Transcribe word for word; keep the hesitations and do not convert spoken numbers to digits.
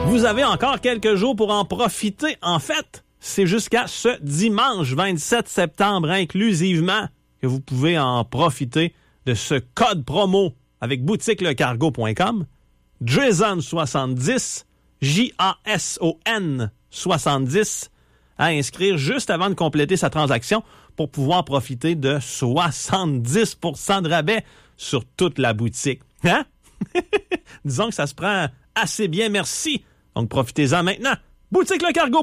Vous avez encore quelques jours pour en profiter. En fait, c'est jusqu'à ce dimanche vingt-sept septembre inclusivement que vous pouvez en profiter de ce code promo avec boutique le cargo point com. Jason soixante-dix, J A S O N soixante-dix, à inscrire juste avant de compléter sa transaction pour pouvoir profiter de soixante-dix pour cent de rabais sur toute la boutique. Hein? Disons que ça se prend assez bien, merci. Donc profitez-en maintenant. boutique le cargo point com